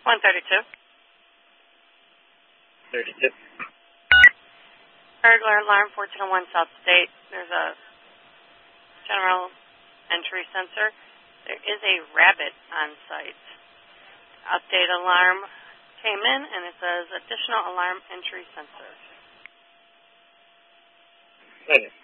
132. 32. Burglar alarm 1401 South State. There's a general entry sensor. There is a rabbit on site. Update alarm came in and it says additional alarm entry sensor. Thank you.